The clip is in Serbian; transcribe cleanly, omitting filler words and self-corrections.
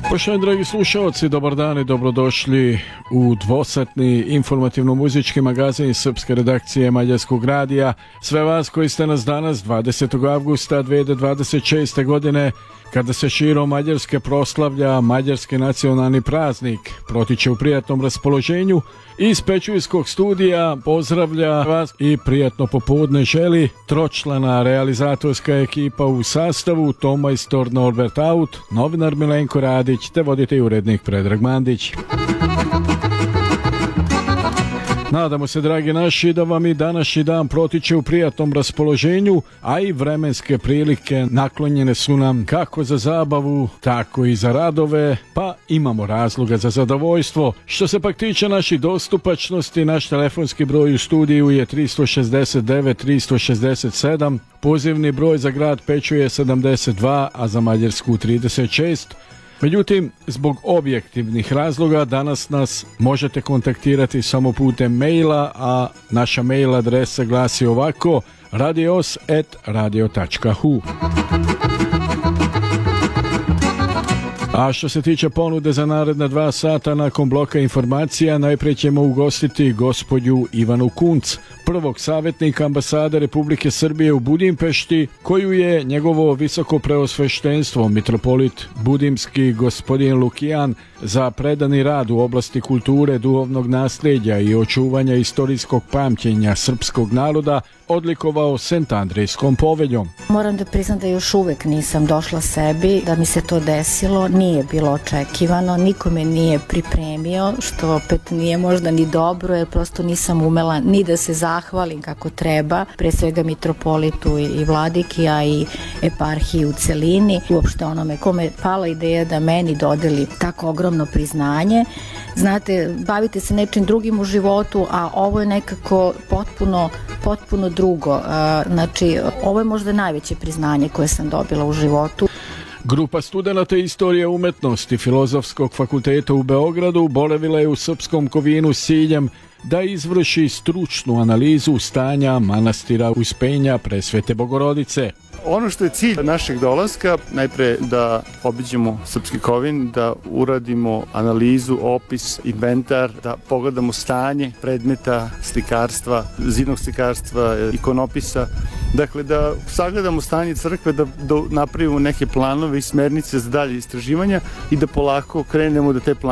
Poštovani dragi slušalci, dobar dan i dobrodošli u dvosatni informativno-muzički magazin srpske redakcije Mađarskog radija. Sve vas koji ste nas danas 20. avgusta 2026. godine, kada se širom Mađarske proslavlja mađarski nacionalni praznik, protiče u prijatnom raspoloženju. Iz Pečujskog studija pozdravlja vas i prijatno popodne želi tročlana realizatorska ekipa u sastavu: tomajstor Norbert Aut, novinar Milenko Radić te voditelj i urednik Predrag Mandić. Nadamo se, dragi naši, da vam i današnji dan protiče u prijatnom raspoloženju, a i vremenske prilike naklonjene su nam kako za zabavu, tako i za radove, pa imamo razloga za zadovoljstvo. Što se pak tiče naših dostupačnosti, naš telefonski broj u studiju je 369 367, pozivni broj za grad Pečuje 72, a za Mađarsku 36. Međutim, zbog objektivnih razloga danas nas možete kontaktirati samo putem maila, a naša mail adresa glasi ovako: radios@radio.hu. A što se tiče ponude za naredna 2 sata nakon bloka informacija, najprije ćemo ugostiti gospođu Ivanu Kunc, prvog savjetnika ambasade Republike Srbije u Budimpešti, koju je njegovo visoko preosveštenstvo mitropolit budimski gospodin Lukijan za predani rad u oblasti kulture, duhovnog nasljeđa i očuvanja istorijskog pamćenja srpskog naroda odlikovao Sentandrejskom poveljom. Moram da priznam da još uvek nisam došla sebi da mi se to desilo, nije bilo očekivano, niko me nije pripremio, što opet nije možda ni dobro, jer prosto nisam umela ni da se zahvalim kako treba, pre svega mitropolitu i vladiki, a i eparhiji u celini, uopšte onome kome pala ideja da meni dodeli tako ogromno priznanje. Znate, bavite se nečim drugim u životu, a ovo je nekako potpuno drugo. Znači, ovo je možda najveće priznanje koje sam dobila u životu. Grupa studenata istorije umetnosti Filozofskog fakulteta u Beogradu boravila je u Srpskom Kovinu s ciljem da izvrši stručnu analizu stanja manastira Uspenja Presvete Bogorodice. Ono što je cilj našeg dolaska, najpre da obiđemo Srpski Kovin, da uradimo analizu, opis, inventar, da pogledamo stanje predmeta, slikarstva, zidnog slikarstva, ikonopisa. Dakle, da sagledamo stanje crkve, da napravimo neke planove i smernice za dalje istraživanja i da polako krenemo da te planove